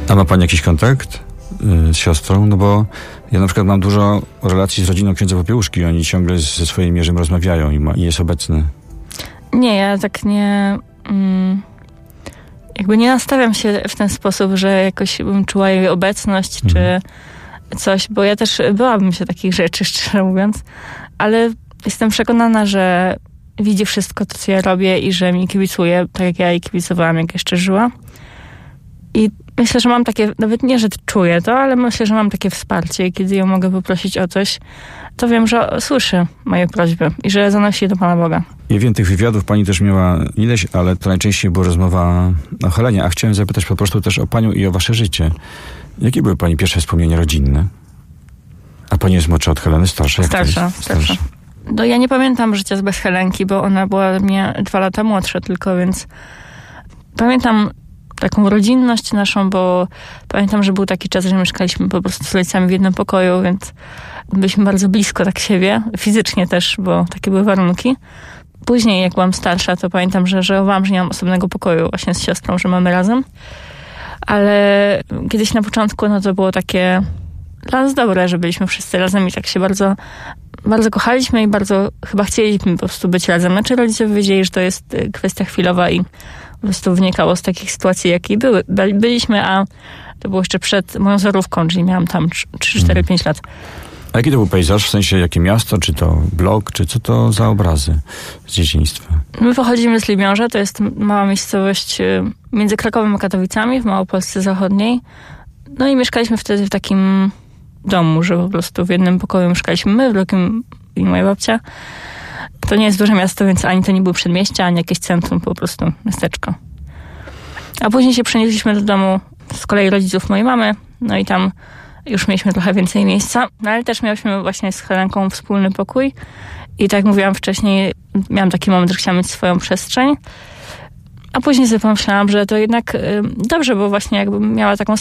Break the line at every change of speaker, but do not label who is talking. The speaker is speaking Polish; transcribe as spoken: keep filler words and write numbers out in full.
A ma pani jakiś kontakt y, z siostrą? No bo ja na przykład mam dużo relacji z rodziną księdza Popiełuszki. Oni ciągle ze swoim Jerzym rozmawiają i, ma, i jest obecny.
Nie, ja tak nie... Mm, jakby nie nastawiam się w ten sposób, że jakoś bym czuła jej obecność, mhm. czy coś, bo ja też byłabym się takich rzeczy, szczerze mówiąc, ale jestem przekonana, że widzi wszystko to, co ja robię i że mi kibicuje, tak jak ja jej kibicowałam, jak jeszcze żyła. I myślę, że mam takie, nawet nie, że czuję to, ale myślę, że mam takie wsparcie i kiedy ją mogę poprosić o coś, to wiem, że słyszy moje prośby i że zanosi je do Pana Boga.
Ja wiem, tych wywiadów pani też miała ileś, ale to najczęściej była rozmowa o Helenie, a chciałem zapytać po prostu też o panią i o wasze życie. Jakie były pani pierwsze wspomnienia rodzinne? A pani jest młodsza od Heleny? Starsza?
Starsza, starsza. No ja nie pamiętam życia bez Helenki, bo ona była mnie dwa lata młodsza tylko, więc pamiętam taką rodzinność naszą, bo pamiętam, że był taki czas, że mieszkaliśmy po prostu z rodzicami w jednym pokoju, więc byliśmy bardzo blisko tak siebie, fizycznie też, bo takie były warunki. Później, jak byłam starsza, to pamiętam, że żałowałam, że nie mam osobnego pokoju właśnie z siostrą, że mamy razem. Ale kiedyś na początku, no to było takie dla nas dobre, że byliśmy wszyscy razem i tak się bardzo, bardzo kochaliśmy i bardzo chyba chcieliśmy po prostu być razem. Znaczy rodzice wiedzieli, że to jest kwestia chwilowa i po prostu wynikało z takich sytuacji, jakie były. byliśmy, a to było jeszcze przed moją zerówką, czyli miałam tam trzy, cztery, pięć lat.
A jaki to był pejzaż? W sensie, jakie miasto? Czy to blok? Czy co to za obrazy z dzieciństwa?
My pochodzimy z Libiąża. To jest mała miejscowość między Krakowem a Katowicami w Małopolsce Zachodniej. No i mieszkaliśmy wtedy w takim domu, że po prostu w jednym pokoju mieszkaliśmy my, w drugim i moja babcia. To nie jest duże miasto, więc ani to nie było przedmieście, ani jakieś centrum, po prostu miasteczko. A później się przenieśliśmy do domu z kolei rodziców mojej mamy, no i tam już mieliśmy trochę więcej miejsca, no ale też miałyśmy właśnie z Helenką wspólny pokój i tak jak mówiłam wcześniej, miałam taki moment, że chciałam mieć swoją przestrzeń, a później sobie pomyślałam, że to jednak y, dobrze, bo właśnie jakbym miała taką